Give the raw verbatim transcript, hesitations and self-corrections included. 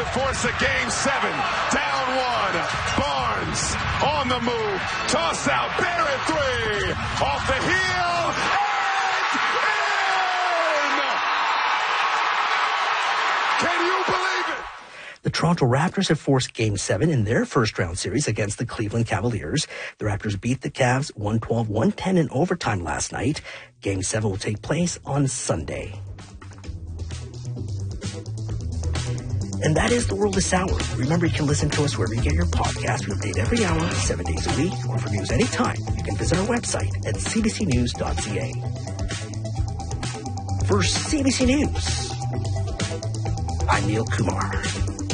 force a game seven. Down one. Barnes on the move. Toss out. Barrett three. Off the heel. And in! Can you believe it? The Toronto Raptors have forced Game seven in their first-round series against the Cleveland Cavaliers. The Raptors beat the Cavs one twelve to one ten in overtime last night. Game seven will take place on Sunday. And that is the world this hour. Remember, you can listen to us wherever you get your podcast. We update every hour, seven days a week, or for news anytime. You can visit our website at c b c news dot c a. For C B C News, I'm Neil Kumar.